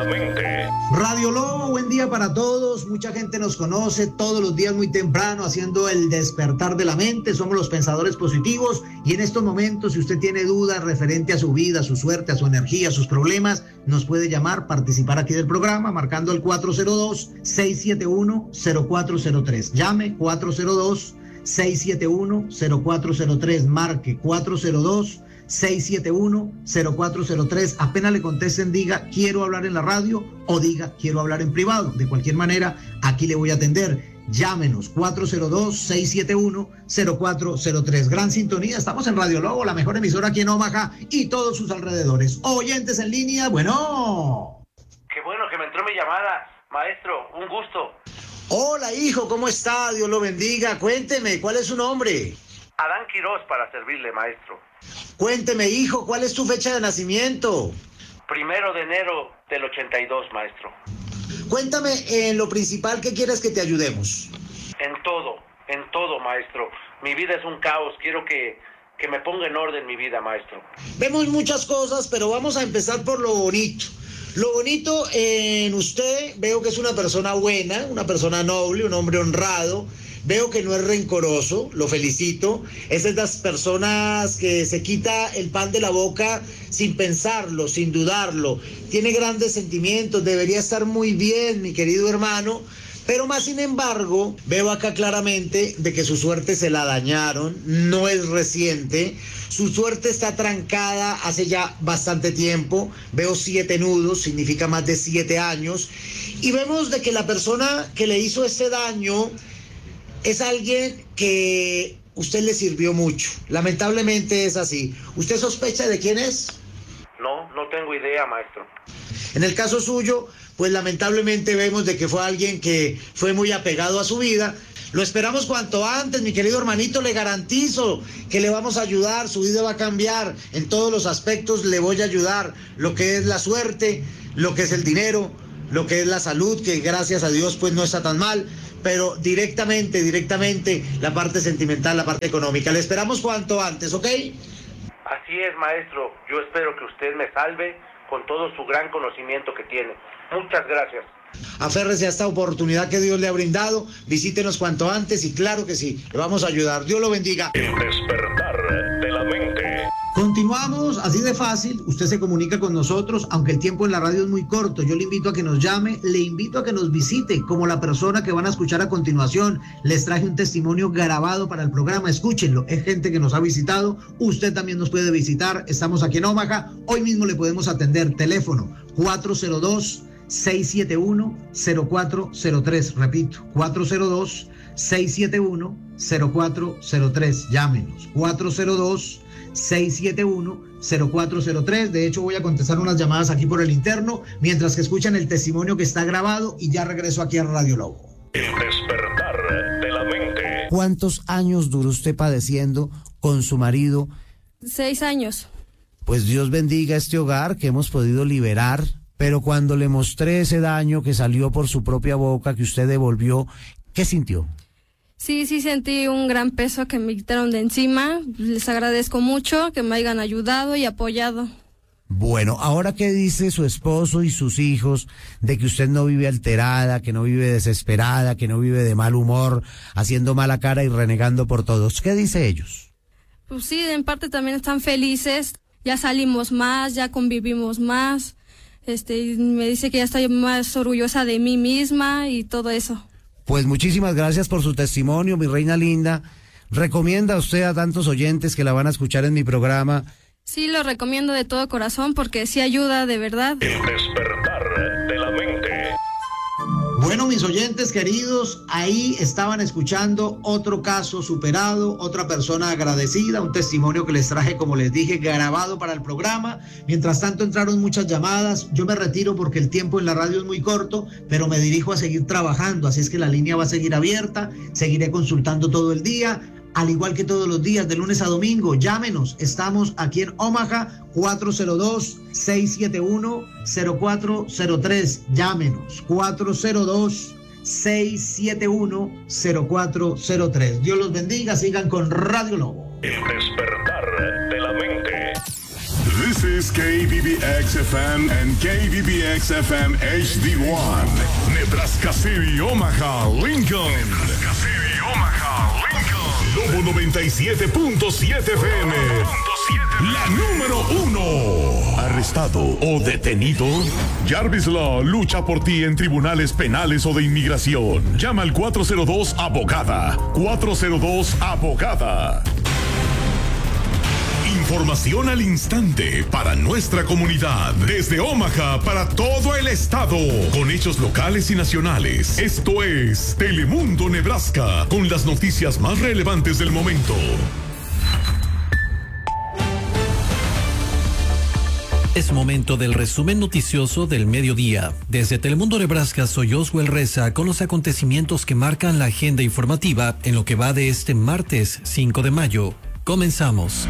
la mente. Radio Lobo, buen día para todos. Mucha gente nos conoce todos los días muy temprano haciendo el despertar de la mente. Somos los pensadores positivos y en estos momentos, si usted tiene dudas referente a su vida, a su suerte, a su energía, a sus problemas, nos puede llamar, participar aquí del programa marcando el 402-671-0403. Llame 402-671-0403. Marque 402-671-0403. Apenas le contesten, diga quiero hablar en la radio o diga quiero hablar en privado. De cualquier manera, aquí le voy a atender. Llámenos 402-671-0403. Gran sintonía, estamos en Radio Lobo, la mejor emisora aquí en Omaha y todos sus alrededores. Oyentes en línea, bueno. Qué bueno que me entró mi llamada, maestro, un gusto. Hola hijo, ¿cómo está? Dios lo bendiga. Cuénteme, ¿cuál es su nombre? Adán Quirós, para servirle, maestro. Cuénteme, hijo, ¿cuál es tu fecha de nacimiento? 1 de enero del 82, maestro. Cuéntame en lo principal, ¿qué quieres que te ayudemos? En todo, maestro. Mi vida es un caos, quiero que me ponga en orden mi vida, maestro. Vemos muchas cosas, pero vamos a empezar por lo bonito. Lo bonito en usted, veo que es una persona buena, una persona noble, un hombre honrado. Veo que no es rencoroso, lo felicito. Es de las personas que se quita el pan de la boca sin pensarlo, sin dudarlo. Tiene grandes sentimientos, debería estar muy bien, mi querido hermano. Pero más sin embargo, veo acá claramente de que su suerte se la dañaron, no es reciente. Su suerte está trancada hace ya bastante tiempo. Veo 7 nudos, significa más de 7 años. Y vemos de que la persona que le hizo ese daño es alguien que usted le sirvió mucho. Lamentablemente es así. ¿Usted sospecha de quién es? No tengo idea, maestro. En el caso suyo, pues lamentablemente vemos de que fue alguien que fue muy apegado a su vida. Lo esperamos cuanto antes, mi querido hermanito, le garantizo que le vamos a ayudar, su vida va a cambiar, en todos los aspectos le voy a ayudar, lo que es la suerte, lo que es el dinero, lo que es la salud, que gracias a Dios pues no está tan mal, pero directamente, la parte sentimental, la parte económica. Le esperamos cuanto antes, ¿ok? Así es, maestro. Yo espero que usted me salve con todo su gran conocimiento que tiene. Muchas gracias. Aférrese a esta oportunidad que Dios le ha brindado, visítenos cuanto antes y claro que sí, le vamos a ayudar. Dios lo bendiga. El despertar de la mente. Continuamos, así de fácil, usted se comunica con nosotros, aunque el tiempo en la radio es muy corto. Yo le invito a que nos llame, le invito a que nos visite, como la persona que van a escuchar a continuación. Les traje un testimonio grabado para el programa, escúchenlo, es gente que nos ha visitado, usted también nos puede visitar, estamos aquí en Omaha, hoy mismo le podemos atender, teléfono 402-671-0403, repito, 402-671-0403, llámenos, 402-671-0403. De hecho, voy a contestar unas llamadas aquí por el interno, mientras que escuchan el testimonio que está grabado y ya regreso aquí a Radio Lobo. El despertar de la mente. ¿Cuántos años duró usted padeciendo con su marido? 6 años. Pues Dios bendiga este hogar que hemos podido liberar, pero cuando le mostré ese daño que salió por su propia boca, que usted devolvió, ¿qué sintió? Sí sentí un gran peso que me quitaron de encima. Les agradezco mucho que me hayan ayudado y apoyado. Bueno, ahora qué dice su esposo y sus hijos de que usted no vive alterada, que no vive desesperada, que no vive de mal humor, haciendo mala cara y renegando por todos. ¿Qué dice ellos? Pues sí, en parte también están felices. Ya salimos más, ya convivimos más. Me dice que ya estoy más orgullosa de mí misma y todo eso. Pues muchísimas gracias por su testimonio, mi reina linda. ¿Recomienda usted a tantos oyentes que la van a escuchar en mi programa? Sí, lo recomiendo de todo corazón porque sí ayuda de verdad. El despertar de la mente. Bueno, mis oyentes queridos, ahí estaban escuchando otro caso superado, otra persona agradecida, un testimonio que les traje, como les dije, grabado para el programa. Mientras tanto entraron muchas llamadas, yo me retiro porque el tiempo en la radio es muy corto, pero me dirijo a seguir trabajando, así es que la línea va a seguir abierta, seguiré consultando todo el día. Al igual que todos los días, de lunes a domingo, llámenos. Estamos aquí en Omaha, 402-671-0403. Llámenos, 402-671-0403. Dios los bendiga, sigan con Radio Lobo. El despertar de la mente. This is KBBX FM and KBBX FM HD1. Nebraska City, Omaha, Lincoln. Nebraska City, Omaha, Lincoln. Lobo 97.7 FM. La número 1. ¿Arrestado o detenido? Jarvis Law lucha por ti en tribunales penales o de inmigración. Llama al 402-ABOGADA. 402-ABOGADA. Información al instante para nuestra comunidad. Desde Omaha para todo el estado. Con hechos locales y nacionales. Esto es Telemundo Nebraska. Con las noticias más relevantes del momento. Es momento del resumen noticioso del mediodía. Desde Telemundo Nebraska soy Oswell Reza con los acontecimientos que marcan la agenda informativa en lo que va de este martes 5 de mayo. Comenzamos.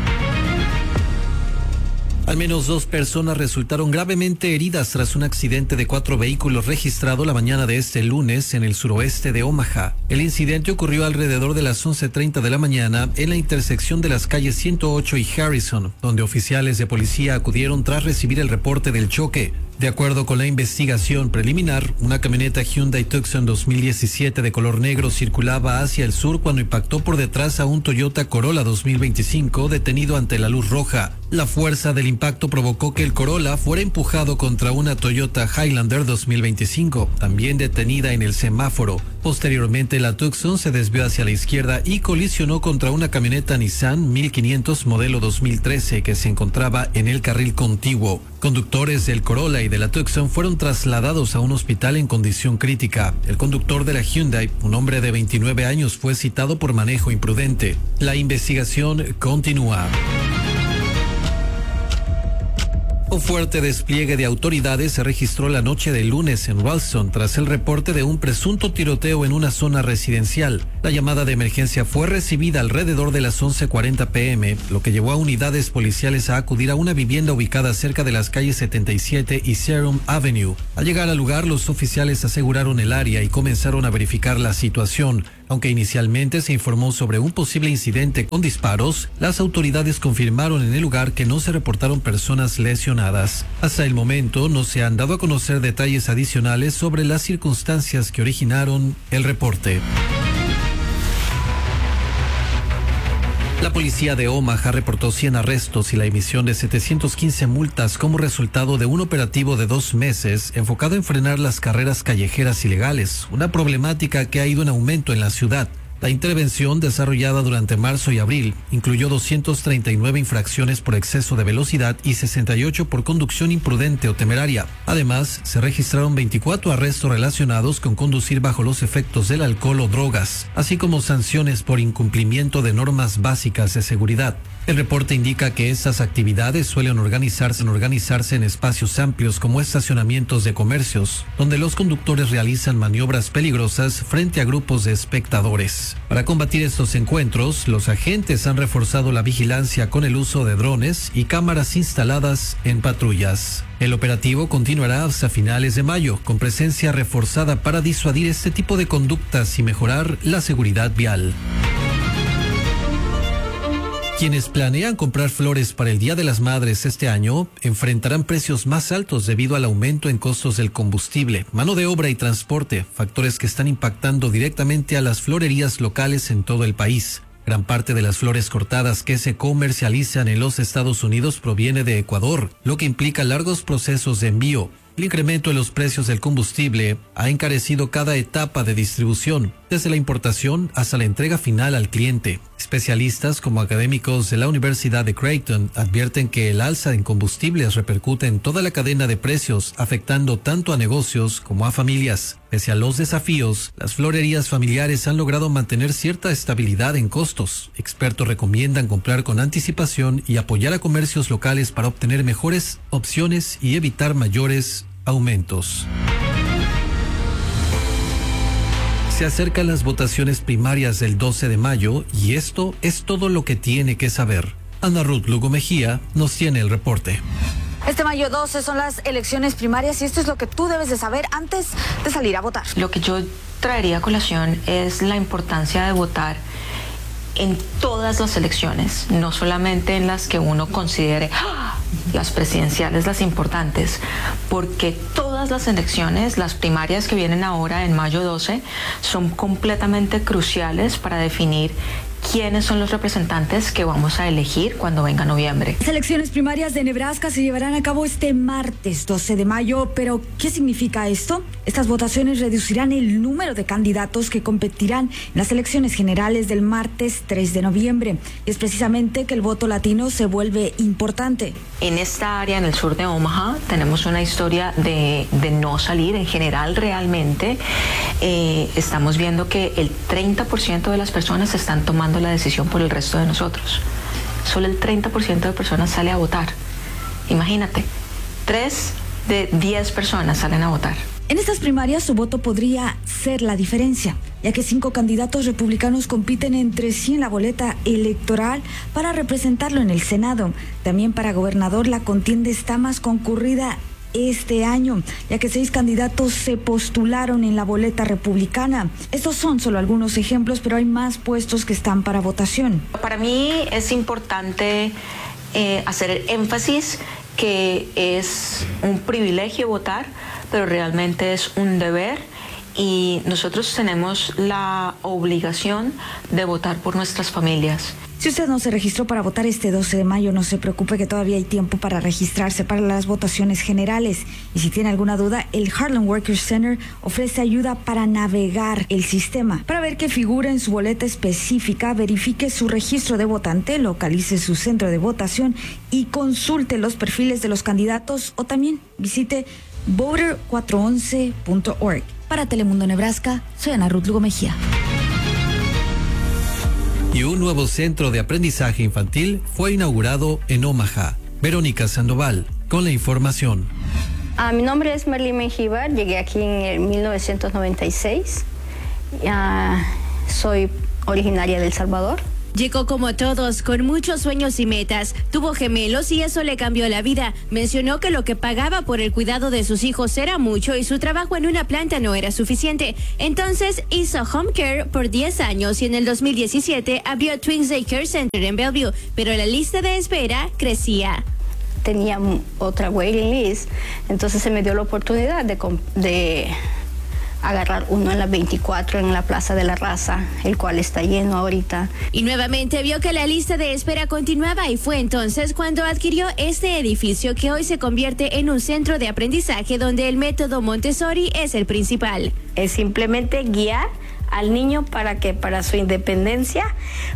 Al menos 2 personas resultaron gravemente heridas tras un accidente de 4 vehículos registrado la mañana de este lunes en el suroeste de Omaha. El incidente ocurrió alrededor de las 11:30 de la mañana en la intersección de las calles 108 y Harrison, donde oficiales de policía acudieron tras recibir el reporte del choque. De acuerdo con la investigación preliminar, una camioneta Hyundai Tucson 2017 de color negro circulaba hacia el sur cuando impactó por detrás a un Toyota Corolla 2025 detenido ante la luz roja. La fuerza del impacto provocó que el Corolla fuera empujado contra una Toyota Highlander 2025, también detenida en el semáforo. Posteriormente, la Tucson se desvió hacia la izquierda y colisionó contra una camioneta Nissan 1500 modelo 2013 que se encontraba en el carril contiguo. Conductores del Corolla y de la Tucson fueron trasladados a un hospital en condición crítica. El conductor de la Hyundai, un hombre de 29 años, fue citado por manejo imprudente. La investigación continúa. Un fuerte despliegue de autoridades se registró la noche del lunes en Ralston tras el reporte de un presunto tiroteo en una zona residencial. La llamada de emergencia fue recibida alrededor de las 11:40 p.m., lo que llevó a unidades policiales a acudir a una vivienda ubicada cerca de las calles 77 y Serum Avenue. Al llegar al lugar, los oficiales aseguraron el área y comenzaron a verificar la situación. Aunque inicialmente se informó sobre un posible incidente con disparos, las autoridades confirmaron en el lugar que no se reportaron personas lesionadas. Hasta el momento no se han dado a conocer detalles adicionales sobre las circunstancias que originaron el reporte. La policía de Omaha reportó 100 arrestos y la emisión de 715 multas como resultado de un operativo de 2 meses enfocado en frenar las carreras callejeras ilegales, una problemática que ha ido en aumento en la ciudad. La intervención, desarrollada durante marzo y abril, incluyó 239 infracciones por exceso de velocidad y 68 por conducción imprudente o temeraria. Además, se registraron 24 arrestos relacionados con conducir bajo los efectos del alcohol o drogas, así como sanciones por incumplimiento de normas básicas de seguridad. El reporte indica que estas actividades suelen organizarse en espacios amplios como estacionamientos de comercios, donde los conductores realizan maniobras peligrosas frente a grupos de espectadores. Para combatir estos encuentros, los agentes han reforzado la vigilancia con el uso de drones y cámaras instaladas en patrullas. El operativo continuará hasta finales de mayo, con presencia reforzada para disuadir este tipo de conductas y mejorar la seguridad vial. Quienes planean comprar flores para el Día de las Madres este año enfrentarán precios más altos debido al aumento en costos del combustible, mano de obra y transporte, factores que están impactando directamente a las florerías locales en todo el país. Gran parte de las flores cortadas que se comercializan en los Estados Unidos proviene de Ecuador, lo que implica largos procesos de envío. El incremento en los precios del combustible ha encarecido cada etapa de distribución, desde la importación hasta la entrega final al cliente. Especialistas como académicos de la Universidad de Creighton advierten que el alza en combustibles repercute en toda la cadena de precios, afectando tanto a negocios como a familias. Pese a los desafíos, las florerías familiares han logrado mantener cierta estabilidad en costos. Expertos recomiendan comprar con anticipación y apoyar a comercios locales para obtener mejores opciones y evitar mayores aumentos. Se acercan las votaciones primarias del 12 de mayo y esto es todo lo que tiene que saber. Ana Ruth Lugo Mejía nos tiene el reporte. Este mayo 12 son las elecciones primarias y esto es lo que tú debes de saber antes de salir a votar. Lo que yo traería a colación es la importancia de votar en todas las elecciones, no solamente en las que uno considere las presidenciales, las importantes, porque todas las elecciones, las primarias que vienen ahora en mayo 12, son completamente cruciales para definir quiénes son los representantes que vamos a elegir cuando venga noviembre. Las elecciones primarias de Nebraska se llevarán a cabo este martes 12 de mayo, pero ¿qué significa esto? Estas votaciones reducirán el número de candidatos que competirán en las elecciones generales del martes 3 de noviembre. Y es precisamente que el voto latino se vuelve importante. En esta área, en el sur de Omaha, tenemos una historia de no salir. En general, realmente, estamos viendo que el 30% de las personas están tomando la decisión por el resto de nosotros. Solo el 30% de personas sale a votar. Imagínate, 3 de 10 personas salen a votar. En estas primarias su voto podría ser la diferencia, ya que 5 candidatos republicanos compiten entre sí en la boleta electoral para representarlo en el Senado. También para gobernador la contienda está más concurrida este año, ya que 6 candidatos se postularon en la boleta republicana. Estos son solo algunos ejemplos, pero hay más puestos que están para votación. Para mí es importante hacer énfasis que es un privilegio votar, pero realmente es un deber y nosotros tenemos la obligación de votar por nuestras familias. Si usted no se registró para votar este 12 de mayo, no se preocupe que todavía hay tiempo para registrarse para las votaciones generales. Y si tiene alguna duda, el Harlem Workers Center ofrece ayuda para navegar el sistema. Para ver qué figura en su boleta específica, verifique su registro de votante, localice su centro de votación y consulte los perfiles de los candidatos o también visite voter411.org. Para Telemundo Nebraska, soy Ana Ruth Lugo Mejía. Y un nuevo centro de aprendizaje infantil fue inaugurado en Omaha. Verónica Sandoval, con la información. Mi nombre es Marlene Mengíbar, llegué aquí en el 1996. Soy originaria de El Salvador. Llegó como todos, con muchos sueños y metas. Tuvo gemelos y eso le cambió la vida. Mencionó que lo que pagaba por el cuidado de sus hijos era mucho y su trabajo en una planta no era suficiente. Entonces hizo home care por 10 años y en el 2017 abrió Twins Daycare Center en Bellevue, pero la lista de espera crecía. Tenía otra waiting list, entonces se me dio la oportunidad de agarrar uno en la 24 en la Plaza de la Raza, el cual está lleno ahorita. Y nuevamente vio que la lista de espera continuaba y fue entonces cuando adquirió este edificio que hoy se convierte en un centro de aprendizaje donde el método Montessori es el principal. Es simplemente guiar al niño para su independencia,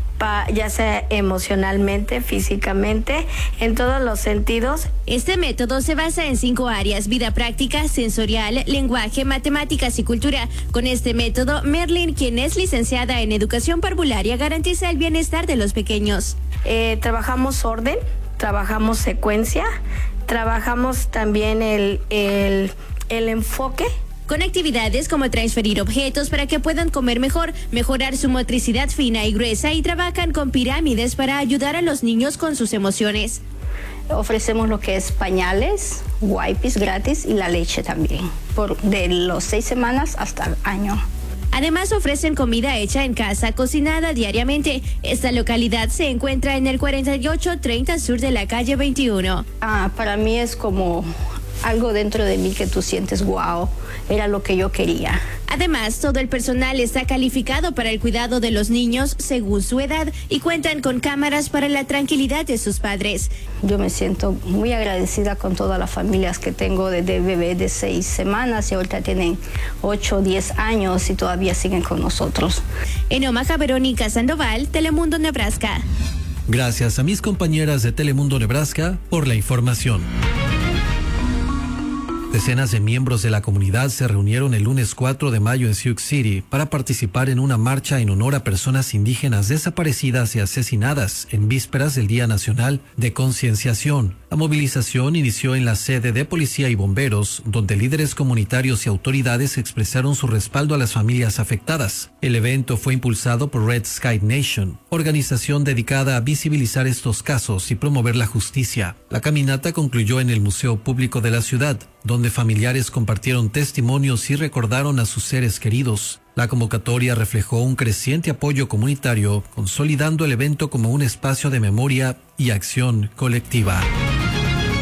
ya sea emocionalmente, físicamente, en todos los sentidos. Este método se basa en 5 áreas: vida práctica, sensorial, lenguaje, matemáticas y cultura. Con este método, Merlin, quien es licenciada en educación parvularia, garantiza el bienestar de los pequeños. Trabajamos orden, trabajamos secuencia, trabajamos también el enfoque. Con actividades como transferir objetos para que puedan comer mejor, mejorar su motricidad fina y gruesa, y trabajan con pirámides para ayudar a los niños con sus emociones. Ofrecemos lo que es pañales, wipes gratis y la leche también, de los 6 semanas hasta el año. Además ofrecen comida hecha en casa, cocinada diariamente. Esta localidad se encuentra en el 4830 sur de la calle 21. Para mí es como algo dentro de mí que tú sientes, wow, era lo que yo quería. Además, todo el personal está calificado para el cuidado de los niños según su edad y cuentan con cámaras para la tranquilidad de sus padres. Yo me siento muy agradecida con todas las familias que tengo desde bebé de 6 semanas y ahorita tienen 8 o 10 años y todavía siguen con nosotros. En Omaha, Verónica Sandoval, Telemundo Nebraska. Gracias a mis compañeras de Telemundo Nebraska por la información. Decenas de miembros de la comunidad se reunieron el lunes 4 de mayo en Sioux City para participar en una marcha en honor a personas indígenas desaparecidas y asesinadas en vísperas del Día Nacional de Concienciación. La movilización inició en la sede de policía y bomberos, donde líderes comunitarios y autoridades expresaron su respaldo a las familias afectadas. El evento fue impulsado por Red Sky Nation, organización dedicada a visibilizar estos casos y promover la justicia. La caminata concluyó en el Museo Público de la ciudad, donde familiares compartieron testimonios y recordaron a sus seres queridos. La convocatoria reflejó un creciente apoyo comunitario, consolidando el evento como un espacio de memoria y acción colectiva.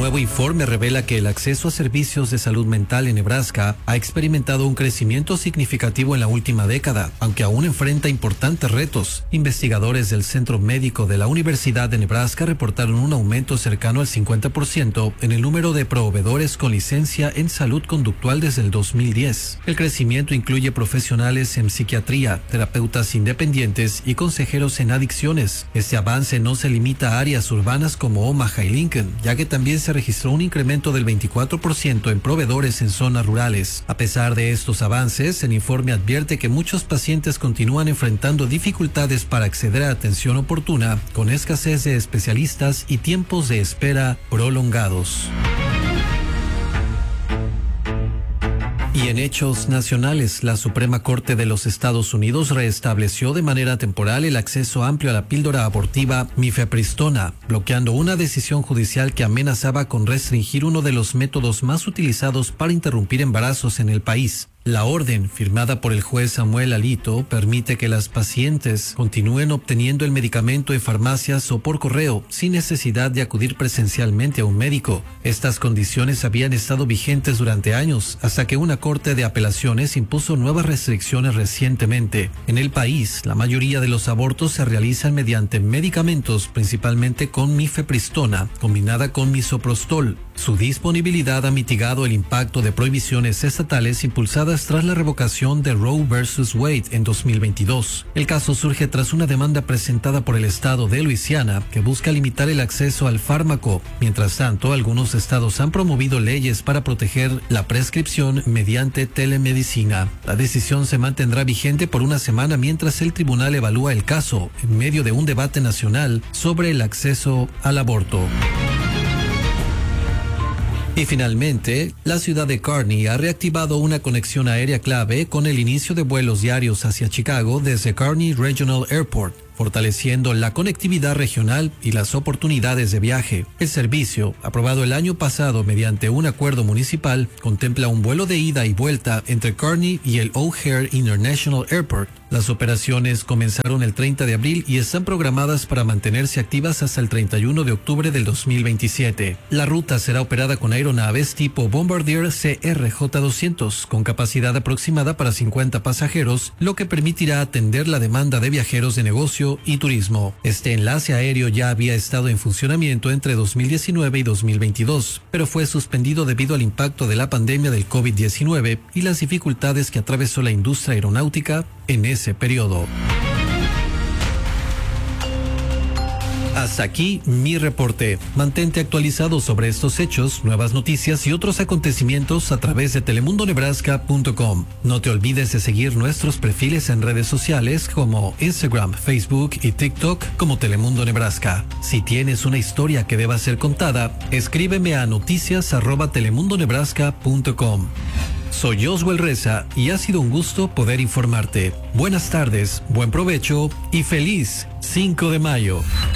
nuevo informe revela que el acceso a servicios de salud mental en Nebraska ha experimentado un crecimiento significativo en la última década, aunque aún enfrenta importantes retos. Investigadores del Centro Médico de la Universidad de Nebraska reportaron un aumento cercano al 50% en el número de proveedores con licencia en salud conductual desde el 2010. El crecimiento incluye profesionales en psiquiatría, terapeutas independientes y consejeros en adicciones. Este avance no se limita a áreas urbanas como Omaha y Lincoln, ya que también se registró un incremento del 24% en proveedores en zonas rurales. A pesar de estos avances, el informe advierte que muchos pacientes continúan enfrentando dificultades para acceder a atención oportuna, con escasez de especialistas y tiempos de espera prolongados. Y en hechos nacionales, la Suprema Corte de los Estados Unidos restableció de manera temporal el acceso amplio a la píldora abortiva mifepristona, bloqueando una decisión judicial que amenazaba con restringir uno de los métodos más utilizados para interrumpir embarazos en el país. La orden, firmada por el juez Samuel Alito, permite que las pacientes continúen obteniendo el medicamento en farmacias o por correo, sin necesidad de acudir presencialmente a un médico. Estas condiciones habían estado vigentes durante años, hasta que una corte de apelaciones impuso nuevas restricciones recientemente. En el país, la mayoría de los abortos se realizan mediante medicamentos, principalmente con mifepristona, combinada con misoprostol. Su disponibilidad ha mitigado el impacto de prohibiciones estatales impulsadas tras la revocación de Roe vs. Wade en 2022. El caso surge tras una demanda presentada por el estado de Luisiana que busca limitar el acceso al fármaco. Mientras tanto, algunos estados han promovido leyes para proteger la prescripción mediante telemedicina. La decisión se mantendrá vigente por una semana mientras el tribunal evalúa el caso en medio de un debate nacional sobre el acceso al aborto. Y finalmente, la ciudad de Kearney ha reactivado una conexión aérea clave con el inicio de vuelos diarios hacia Chicago desde Kearney Regional Airport, fortaleciendo la conectividad regional y las oportunidades de viaje. El servicio, aprobado el año pasado mediante un acuerdo municipal, contempla un vuelo de ida y vuelta entre Kearney y el O'Hare International Airport. Las operaciones comenzaron el 30 de abril y están programadas para mantenerse activas hasta el 31 de octubre del 2027. La ruta será operada con aeronaves tipo Bombardier CRJ-200, con capacidad aproximada para 50 pasajeros, lo que permitirá atender la demanda de viajeros de negocio y turismo. Este enlace aéreo ya había estado en funcionamiento entre 2019 y 2022, pero fue suspendido debido al impacto de la pandemia del COVID-19 y las dificultades que atravesó la industria aeronáutica en ese periodo. Hasta aquí mi reporte. Mantente actualizado sobre estos hechos, nuevas noticias y otros acontecimientos a través de telemundonebraska.com. No te olvides de seguir nuestros perfiles en redes sociales como Instagram, Facebook y TikTok como Telemundo Nebraska. Si tienes una historia que deba ser contada, escríbeme a noticias@telemundonebraska.com. Soy Oswald Reza y ha sido un gusto poder informarte. Buenas tardes, buen provecho y feliz 5 de mayo.